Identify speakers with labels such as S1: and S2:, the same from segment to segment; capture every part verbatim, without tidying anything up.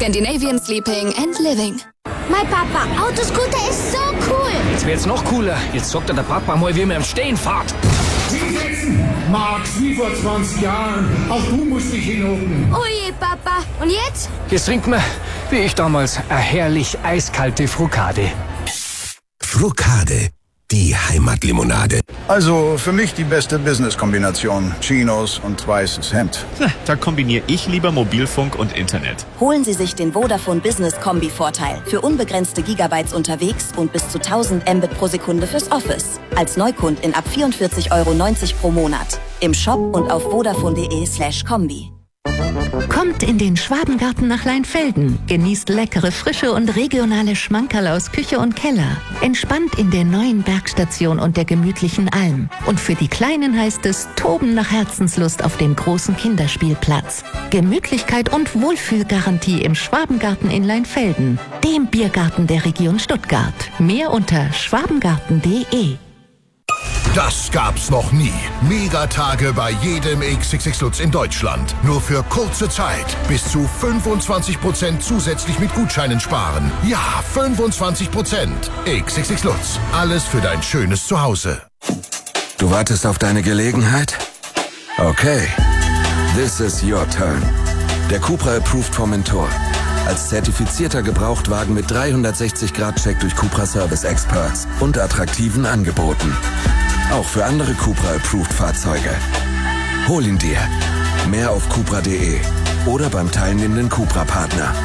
S1: Scandinavian Sleeping and Living.
S2: Mein Papa, Autoscooter ist so cool.
S3: Jetzt wird's noch cooler. Jetzt sagt der Papa mal, wie man im Stehen fährt.
S4: Hinsetzen! Max, wie vor zwanzig Jahren. Auch du musst dich hinhocken.
S2: Oh je, Papa. Und jetzt?
S3: Jetzt trinkt man, wie ich damals, eine herrlich eiskalte Frucade.
S5: Frucade, die Heimatlimonade.
S6: Also für mich die beste Business-Kombination. Chinos und weißes Hemd.
S7: Da kombiniere ich lieber Mobilfunk und Internet.
S8: Holen Sie sich den Vodafone Business Kombi-Vorteil für unbegrenzte Gigabytes unterwegs und bis zu tausend Mbit pro Sekunde fürs Office. Als Neukund in ab vierundvierzig Euro neunzig pro Monat. Im Shop und auf vodafone.de slash Kombi.
S9: Kommt in den Schwabengarten nach Leinfelden. Genießt leckere, frische und regionale Schmankerl aus Küche und Keller. Entspannt in der neuen Bergstation und der gemütlichen Alm. Und für die Kleinen heißt es Toben nach Herzenslust auf dem großen Kinderspielplatz. Gemütlichkeit und Wohlfühlgarantie im Schwabengarten in Leinfelden. Dem Biergarten der Region Stuttgart. Mehr unter schwabengarten punkt de.
S5: Das gab's noch nie. Megatage bei jedem X X X Lutz in Deutschland. Nur für kurze Zeit. Bis zu fünfundzwanzig Prozent zusätzlich mit Gutscheinen sparen. Ja, fünfundzwanzig Prozent. X X X Lutz. Alles für dein schönes Zuhause.
S10: Du wartest auf deine Gelegenheit? Okay. This is your turn. Der Cupra Approved Formentor. Als zertifizierter Gebrauchtwagen mit dreihundertsechzig Grad Check durch Cupra Service Experts und attraktiven Angeboten. Auch für andere Cupra-Approved-Fahrzeuge. Hol ihn dir. Mehr auf cupra punkt de oder beim teilnehmenden Cupra-Partner.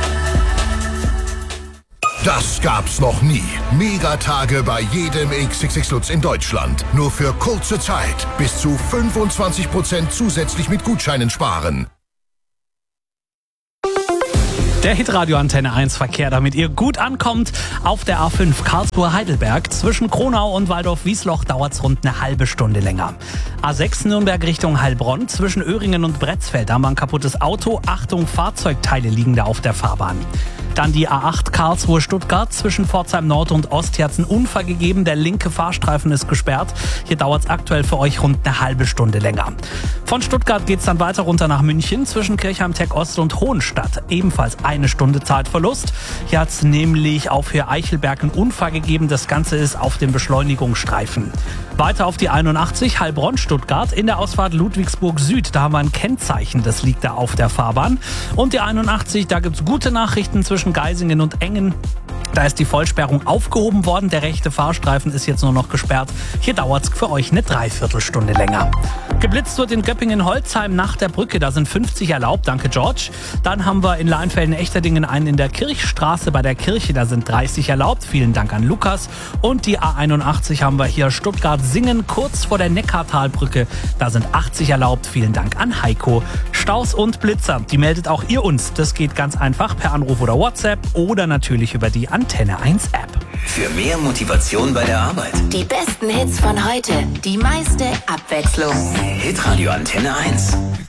S5: Das gab's noch nie. Megatage bei jedem X X X Lutz in Deutschland. Nur für kurze Zeit. Bis zu fünfundzwanzig Prozent zusätzlich mit Gutscheinen sparen.
S11: Der Hitradio Antenne eins Verkehr, damit ihr gut ankommt. Auf der A fünf Karlsruhe-Heidelberg zwischen Kronau und Waldorf-Wiesloch dauert es rund eine halbe Stunde länger. A sechs Nürnberg Richtung Heilbronn zwischen Öhringen und Bretzfeld. Da haben wir ein kaputtes Auto. Achtung, Fahrzeugteile liegen da auf der Fahrbahn. Dann die A acht Karlsruhe-Stuttgart zwischen Pforzheim Nord und Ost. Hier hat es einen Unfall gegeben. Der linke Fahrstreifen ist gesperrt. Hier dauert es aktuell für euch rund eine halbe Stunde länger. Von Stuttgart geht es dann weiter runter nach München zwischen Kirchheim-Tech Ost und Hohenstadt. Ebenfalls eine Stunde Zeitverlust. Hier hat es nämlich auf Höhe Eichelberg einen Unfall gegeben. Das Ganze ist auf dem Beschleunigungsstreifen. Weiter auf die einundachtzig Heilbronn-Stuttgart in der Ausfahrt Ludwigsburg Süd. Da haben wir ein Kennzeichen, das liegt da auf der Fahrbahn. Und die einundachtzig, da gibt es gute Nachrichten zwischen Geisingen und Engen. Da ist die Vollsperrung aufgehoben worden. Der rechte Fahrstreifen ist jetzt nur noch gesperrt. Hier dauert es für euch eine Dreiviertelstunde länger. Geblitzt wird in Göppingen-Holzheim nach der Brücke. Da sind fünfzig erlaubt. Danke, George. Dann haben wir in Leinfelden-Echterdingen einen in der Kirchstraße bei der Kirche. Da sind dreißig erlaubt. Vielen Dank an Lukas. Und die A einundachtzig haben wir hier Stuttgart-Singen kurz vor der Neckartalbrücke. Da sind achtzig erlaubt. Vielen Dank an Heiko. Staus und Blitzer, die meldet auch ihr uns. Das geht ganz einfach per Anruf oder WhatsApp oder natürlich über die Antenne eins App.
S12: Für mehr Motivation bei der Arbeit.
S13: Die besten Hits von heute, die meiste Abwechslung.
S12: Hitradio Antenne eins.